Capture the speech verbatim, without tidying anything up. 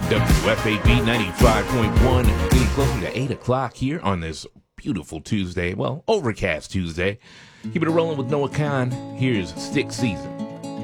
W F A B ninety-five point one, getting closer to eight o'clock here on this beautiful Tuesday. Well, overcast Tuesday. Keep it rolling with Noah Khan. Here's Stick Season.